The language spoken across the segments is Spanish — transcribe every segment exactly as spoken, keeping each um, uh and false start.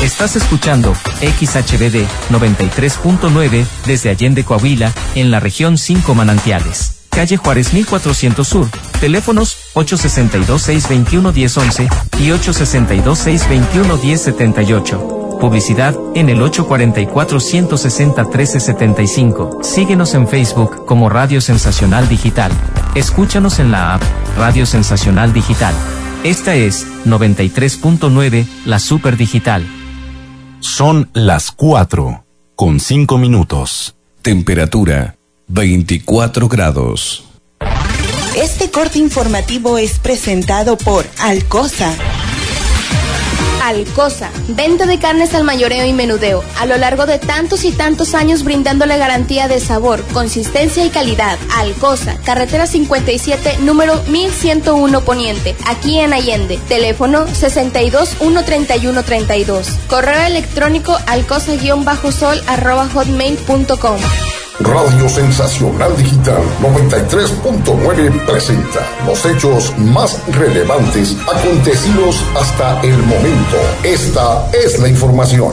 Estás escuchando X H B D noventa y tres punto nueve desde Allende, Coahuila, en la región cinco Manantiales. Calle Juárez mil cuatrocientos Sur. Teléfonos ocho seis dos, seis dos uno, uno cero once y ocho seis dos, seis dos uno, uno cero siete ocho. Publicidad en el ocho cuatro cuatro, uno seis cero, uno tres siete cinco. Síguenos en Facebook como Radio Sensacional Digital. Escúchanos en la app Radio Sensacional Digital. Esta es noventa y tres punto nueve, la Super Digital. Son las cuatro, con cinco minutos. Temperatura veinticuatro grados. Este corte informativo es presentado por Alcosa. Alcosa, venta de carnes al mayoreo y menudeo, a lo largo de tantos y tantos años brindándole garantía de sabor, consistencia y calidad. Alcosa, carretera cincuenta y siete, número mil ciento uno Poniente, aquí en Allende. Teléfono sesenta y dos, uno treinta y uno treinta y dos. Correo electrónico alcosa-sol arroba hotmail punto com. Radio Sensacional Digital noventa y tres punto nueve presenta los hechos más relevantes acontecidos hasta el momento. Esta es la información.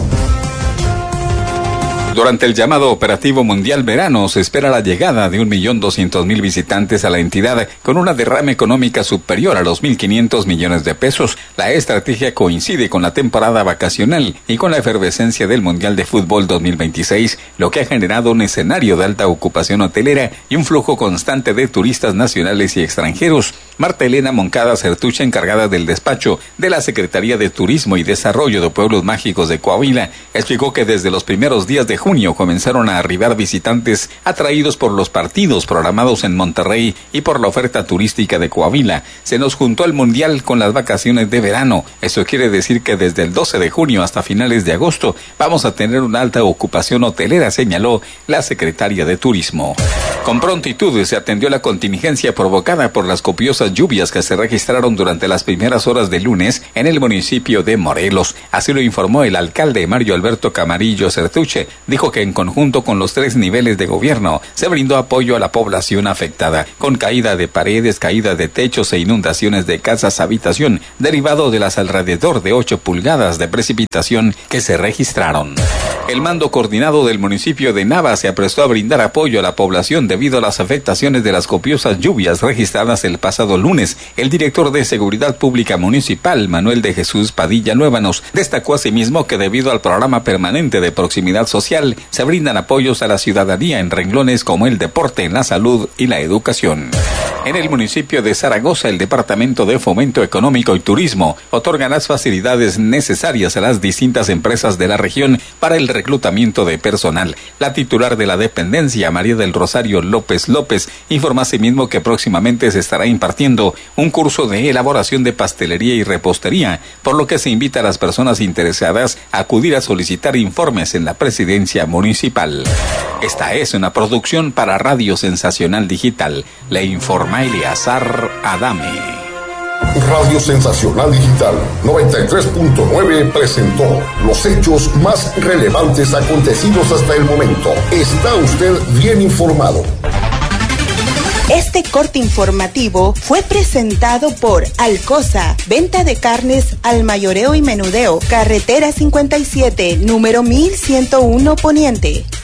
Durante el llamado Operativo Mundial Verano se espera la llegada de un millón doscientos mil visitantes a la entidad con una derrama económica superior a los mil quinientos millones de pesos. La estrategia coincide con la temporada vacacional y con la efervescencia del Mundial de Fútbol dos mil veintiséis, lo que ha generado un escenario de alta ocupación hotelera y un flujo constante de turistas nacionales y extranjeros. Marta Elena Moncada Certuche, encargada del despacho de la Secretaría de Turismo y Desarrollo de Pueblos Mágicos de Coahuila, explicó que desde los primeros días de junio comenzaron a arribar visitantes atraídos por los partidos programados en Monterrey y por la oferta turística de Coahuila. Se nos juntó el Mundial con las vacaciones de verano. Eso quiere decir que desde el doce de junio hasta finales de agosto vamos a tener una alta ocupación hotelera, señaló la secretaria de Turismo. Con prontitud se atendió la contingencia provocada por las copiosas lluvias que se registraron durante las primeras horas del lunes en el municipio de Morelos. Así lo informó el alcalde Mario Alberto Camarillo Certuche. Dijo que en conjunto con los tres niveles de gobierno se brindó apoyo a la población afectada, con caída de paredes, caída de techos e inundaciones de casas habitación, derivado de las alrededor de ocho pulgadas de precipitación que se registraron. El mando coordinado del municipio de Nava se aprestó a brindar apoyo a la población debido a las afectaciones de las copiosas lluvias registradas el pasado lunes. El director de Seguridad Pública Municipal, Manuel de Jesús Padilla Nuévanos, destacó asimismo que debido al programa permanente de proximidad social, se brindan apoyos a la ciudadanía en renglones como el deporte, la salud y la educación. En el municipio de Zaragoza, el Departamento de Fomento Económico y Turismo otorga las facilidades necesarias a las distintas empresas de la región para el reclutamiento de personal. La titular de la dependencia, María del Rosario López López, informa asimismo que próximamente se estará impartiendo un curso de elaboración de pastelería y repostería, por lo que se invita a las personas interesadas a acudir a solicitar informes en la presidencia municipal. Esta es una producción para Radio Sensacional Digital. Le informa Eleazar Adame. Radio Sensacional Digital noventa y tres punto nueve presentó los hechos más relevantes acontecidos hasta el momento. Está usted bien informado. Este corte informativo fue presentado por Alcosa, venta de carnes al mayoreo y menudeo, carretera cincuenta y siete, número mil ciento uno Poniente.